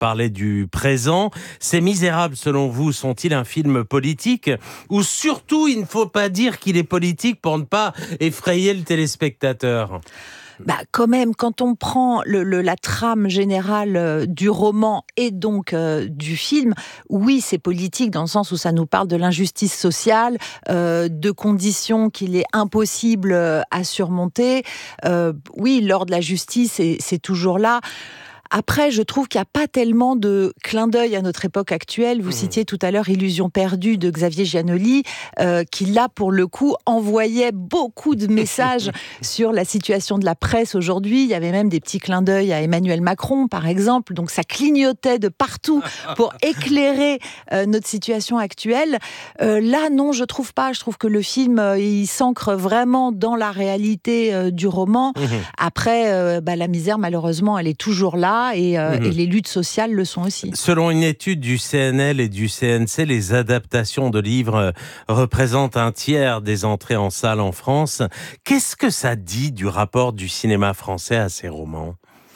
parlait du présent. Ces Misérables, selon vous, sont-ils un film politique ? Ou surtout, il ne faut pas dire qu'il est politique pour ne pas effrayer le téléspectateur ? Quand même, quand on prend la trame générale du roman et donc du film, oui, c'est politique dans le sens où ça nous parle de l'injustice sociale, de conditions qu'il est impossible à surmonter. Oui, l'ordre de la justice, c'est toujours là. Après, je trouve qu'il n'y a pas tellement de clin d'œil à notre époque actuelle. Vous citiez tout à l'heure Illusion perdue de Xavier Giannoli, qui là, pour le coup, envoyait beaucoup de messages sur la situation de la presse aujourd'hui. Il y avait même des petits clins d'œil à Emmanuel Macron, par exemple. Donc ça clignotait de partout pour éclairer notre situation actuelle. Là, non, je trouve pas. Je trouve que le film, il s'ancre vraiment dans la réalité du roman. Après, la misère, malheureusement, elle est toujours là. Et les luttes sociales le sont aussi. Selon une étude du CNL et du CNC, les adaptations de livres représentent un tiers des entrées en salle en France. Qu'est-ce que ça dit du rapport du cinéma français à ces romans ?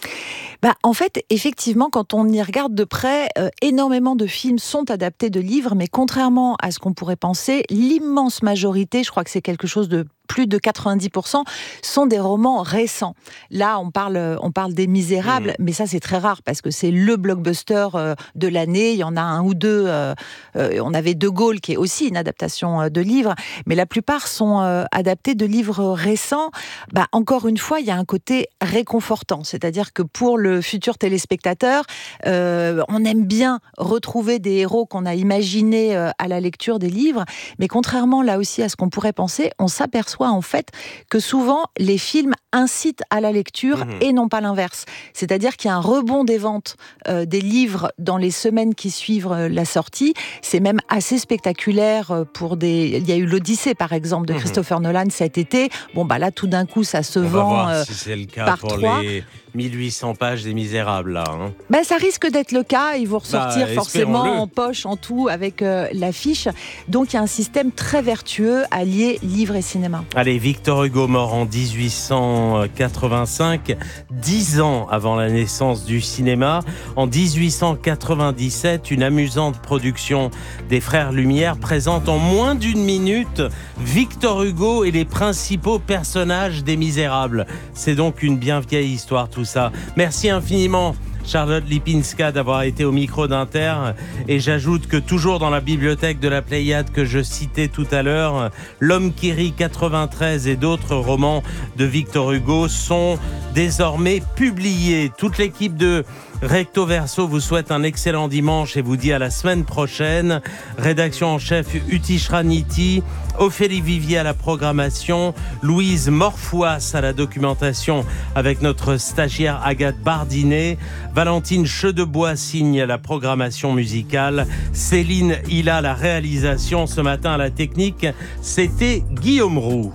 En fait, effectivement, quand on y regarde de près, énormément de films sont adaptés de livres, mais contrairement à ce qu'on pourrait penser, l'immense majorité, je crois que c'est quelque chose de plus de 90%, sont des romans récents. Là, on parle des Misérables, mais ça, c'est très rare, parce que c'est le blockbuster de l'année. Il y en a un ou deux. On avait De Gaulle, qui est aussi une adaptation de livre, mais la plupart sont adaptés de livres récents. Encore une fois, il y a un côté réconfortant, c'est-à-dire que pour le futur téléspectateur, on aime bien retrouver des héros qu'on a imaginés à la lecture des livres, mais contrairement là aussi à ce qu'on pourrait penser, on s'aperçoit en fait que souvent les films incitent à la lecture et non pas l'inverse. C'est-à-dire qu'il y a un rebond des ventes des livres dans les semaines qui suivent la sortie. C'est même assez spectaculaire Il y a eu l'Odyssée par exemple de Christopher Nolan cet été. Là tout d'un coup ça se vend va voir si c'est le cas par pour 3. les 1800 pages des Misérables là. Ça risque d'être le cas. Ils vont ressortir forcément en poche, en tout, avec l'affiche. Donc il y a un système très vertueux à lier livre et cinéma. Allez, Victor Hugo mort en 1885, 10 ans avant la naissance du cinéma. En 1897, une amusante production des Frères Lumière présente en moins d'une minute Victor Hugo et les principaux personnages des Misérables. C'est donc une bien vieille histoire tout ça. Merci infiniment Charlotte Lipinska d'avoir été au micro d'Inter, et j'ajoute que toujours dans la bibliothèque de la Pléiade que je citais tout à l'heure, L'Homme qui rit 93 et d'autres romans de Victor Hugo sont désormais publiés. Toute l'équipe de Recto Verso vous souhaite un excellent dimanche et vous dit à la semaine prochaine. Rédaction en chef Utish Raniti, Ophélie Vivier à la programmation, Louise Morfouas à la documentation avec notre stagiaire Agathe Bardinet, Valentine Chedebois signe la programmation musicale, Céline Hilla la réalisation. Ce matin à la technique, c'était Guillaume Roux.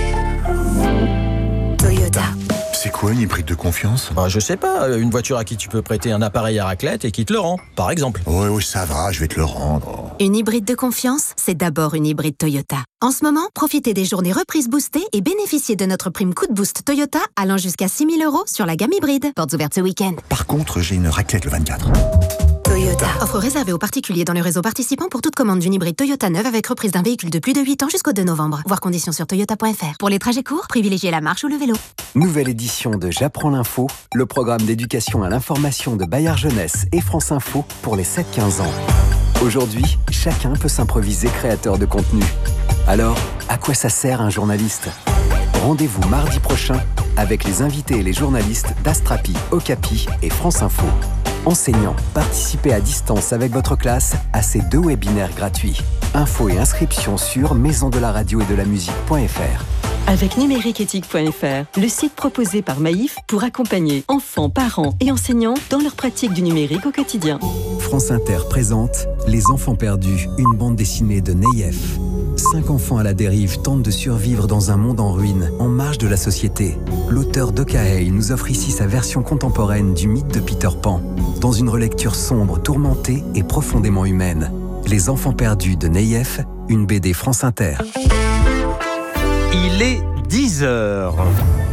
Toyota. C'est quoi une hybride de confiance ? Je sais pas, une voiture à qui tu peux prêter un appareil à raclette et qui te le rend, par exemple. Oui, ça va, je vais te le rendre. Une hybride de confiance, c'est d'abord une hybride Toyota. En ce moment, profitez des journées reprises boostées et bénéficiez de notre prime coup de boost Toyota allant jusqu'à 6 000 € sur la gamme hybride. Portes ouvertes ce week-end. Par contre, j'ai une raclette le 24. Toyota. Offre réservée aux particuliers dans le réseau participant pour toute commande d'une hybride Toyota neuve avec reprise d'un véhicule de plus de 8 ans jusqu'au 2 novembre. Voir conditions sur toyota.fr. Pour les trajets courts, privilégiez la marche ou le vélo. Nouvelle édition de J'apprends l'info, le programme d'éducation à l'information de Bayard Jeunesse et France Info pour les 7-15 ans. Aujourd'hui, chacun peut s'improviser créateur de contenu. Alors, à quoi ça sert un journaliste ? Rendez-vous mardi prochain avec les invités et les journalistes d'Astrapi, Okapi et France Info. Enseignants, participez à distance avec votre classe à ces 2 webinaires gratuits. Infos et inscriptions sur maisondelaradio-et-de-la-musique.fr. Avec numériqueéthique.fr, le site proposé par Maïf pour accompagner enfants, parents et enseignants dans leur pratique du numérique au quotidien. France Inter présente Les Enfants Perdus, une bande dessinée de Neyef. 5 enfants à la dérive tentent de survivre dans un monde en ruine, en marge de la société. L'auteur d'Okaei nous offre ici sa version contemporaine du mythe de Peter Pan, dans une relecture sombre, tourmentée et profondément humaine. Les Enfants Perdus de Neyef, une BD France Inter. Il est 10h.